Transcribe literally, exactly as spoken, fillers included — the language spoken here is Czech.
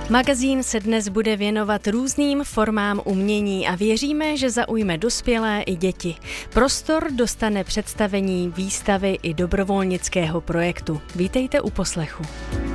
Magazín se dnes bude věnovat různým formám umění a věříme, že zaujme dospělé i děti. Prostor dostane představení výstavy i dobrovolnického projektu. Vítejte u poslechu.